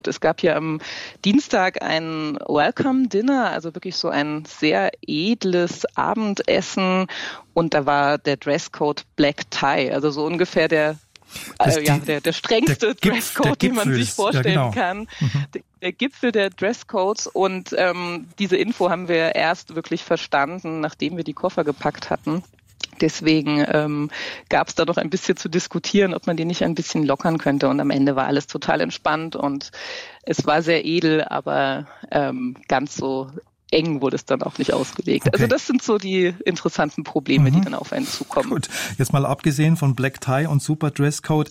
Es gab hier am Dienstag ein Welcome Dinner, also wirklich so ein sehr edles Abendessen. Und da war der Dresscode Black Tie, also so ungefähr der strengste Dresscode, den man sich vorstellen kann. Der Gipfel der Dresscodes. Und diese Info haben wir erst wirklich verstanden, nachdem wir die Koffer gepackt hatten. Deswegen gab es da noch ein bisschen zu diskutieren, ob man die nicht ein bisschen lockern könnte. Und am Ende war alles total entspannt und es war sehr edel, aber ganz so eng wurde es dann auch nicht ausgelegt. Okay. Also das sind so die interessanten Probleme, die dann auf einen zukommen. Gut, jetzt mal abgesehen von Black Tie und Super Dresscode.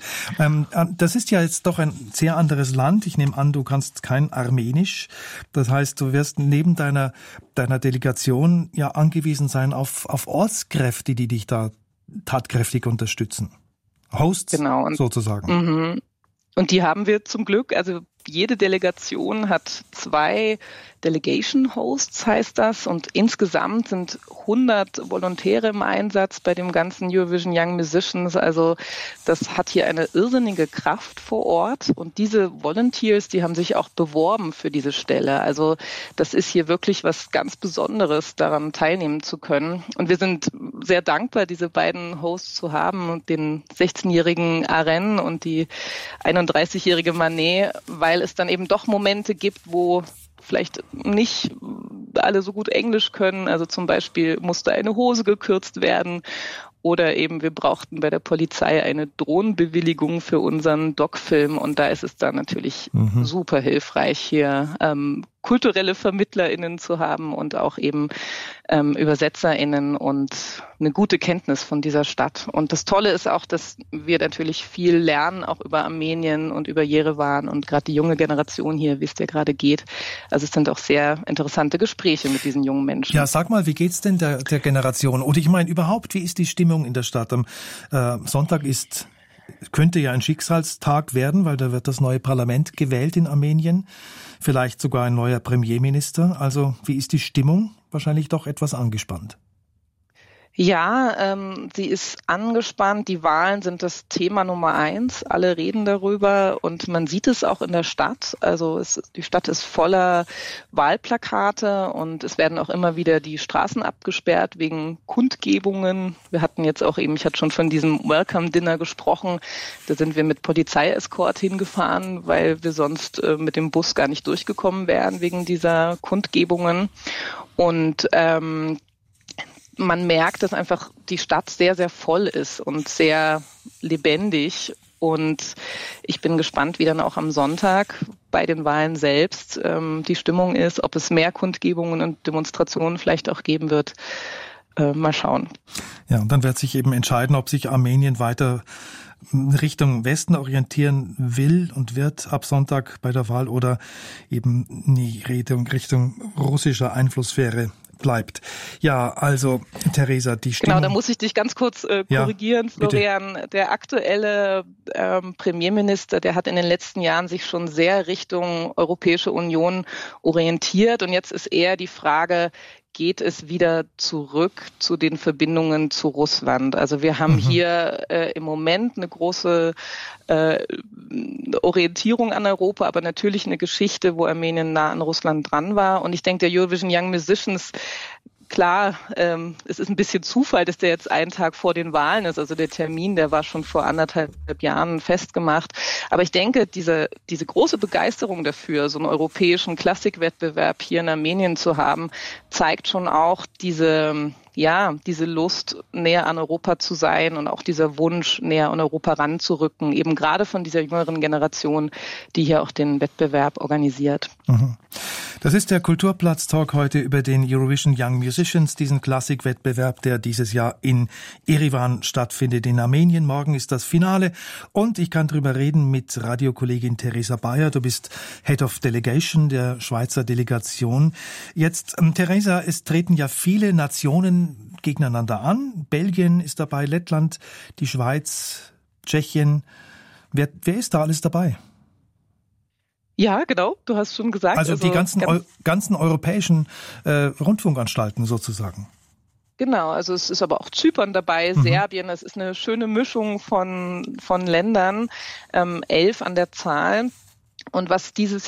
Das ist ja jetzt doch ein sehr anderes Land. Ich nehme an, du kannst kein Armenisch. Das heißt, du wirst neben deiner Delegation ja angewiesen sein auf Ortskräfte, die dich da tatkräftig unterstützen. Hosts sozusagen. Und die haben wir zum Glück. Also jede Delegation hat 2 Delegation Hosts, heißt das. Und insgesamt sind 100 Volontäre im Einsatz bei dem ganzen Eurovision Young Musicians. Also das hat hier eine irrsinnige Kraft vor Ort. Und diese Volunteers, die haben sich auch beworben für diese Stelle. Also das ist hier wirklich was ganz Besonderes, daran teilnehmen zu können. Und wir sind sehr dankbar, diese beiden Hosts zu haben, den 16-jährigen Aren und die 31-jährige Manet, weil es dann eben doch Momente gibt, wo vielleicht nicht alle so gut Englisch können. Also zum Beispiel musste eine Hose gekürzt werden oder eben wir brauchten bei der Polizei eine Drohnenbewilligung für unseren Doc-Film und da ist es dann natürlich super hilfreich, hier kulturelle VermittlerInnen zu haben und auch eben ÜbersetzerInnen und eine gute Kenntnis von dieser Stadt. Und das Tolle ist auch, dass wir natürlich viel lernen, auch über Armenien und über Jerewan und gerade die junge Generation hier, wie es dir gerade geht. Also es sind auch sehr interessante Gespräche mit diesen jungen Menschen. Ja, sag mal, wie geht's denn der Generation? Und ich meine überhaupt, wie ist die Stimmung in der Stadt? Am Sonntag könnte ja ein Schicksalstag werden, weil da wird das neue Parlament gewählt in Armenien. Vielleicht sogar ein neuer Premierminister. Also wie ist die Stimmung? Wahrscheinlich doch etwas angespannt. Ja, sie ist angespannt. Die Wahlen sind das Thema Nummer 1. Alle reden darüber und man sieht es auch in der Stadt. Also die Stadt ist voller Wahlplakate und es werden auch immer wieder die Straßen abgesperrt wegen Kundgebungen. Wir hatten jetzt auch ich hatte schon von diesem Welcome Dinner gesprochen. Da sind wir mit Polizeieskort hingefahren, weil wir sonst mit dem Bus gar nicht durchgekommen wären wegen dieser Kundgebungen. Und man merkt, dass einfach die Stadt sehr, sehr voll ist und sehr lebendig. Und ich bin gespannt, wie dann auch am Sonntag bei den Wahlen selbst die Stimmung ist, ob es mehr Kundgebungen und Demonstrationen vielleicht auch geben wird. Mal schauen. Ja, und dann wird sich eben entscheiden, ob sich Armenien weiter Richtung Westen orientieren will und wird ab Sonntag bei der Wahl oder eben nie Richtung russischer Einflusssphäre bleibt. Ja, also Theresa, die Stimmung... Genau, da muss ich dich ganz kurz korrigieren, Florian. Bitte. Der aktuelle Premierminister, der hat in den letzten Jahren sich schon sehr Richtung Europäische Union orientiert und jetzt ist eher die Frage, geht es wieder zurück zu den Verbindungen zu Russland? Also wir haben hier im Moment eine große Orientierung an Europa, aber natürlich eine Geschichte, wo Armenien nah an Russland dran war. Und ich denke, der Eurovision Young Musicians, klar, es ist ein bisschen Zufall, dass der jetzt einen Tag vor den Wahlen ist. Also der Termin, der war schon vor 1,5 Jahren festgemacht. Aber ich denke, diese große Begeisterung dafür, so einen europäischen Klassikwettbewerb hier in Armenien zu haben, zeigt schon auch diese Lust, näher an Europa zu sein und auch dieser Wunsch, näher an Europa ranzurücken, eben gerade von dieser jüngeren Generation, die hier auch den Wettbewerb organisiert. Das ist der Kulturplatz-Talk heute über den Eurovision Young Musicians, diesen Klassikwettbewerb, der dieses Jahr in Erivan stattfindet, in Armenien. Morgen ist das Finale und ich kann drüber reden mit Radiokollegin Theresa Bayer. Du bist Head of Delegation der Schweizer Delegation. Jetzt, Theresa, es treten ja viele Nationen gegeneinander an. Belgien ist dabei, Lettland, die Schweiz, Tschechien. Wer ist da alles dabei? Ja, genau, du hast schon gesagt. Also die ganzen europäischen Rundfunkanstalten sozusagen. Genau, also es ist aber auch Zypern dabei, Serbien, es ist eine schöne Mischung von Ländern, 11 an der Zahl. Und was dieses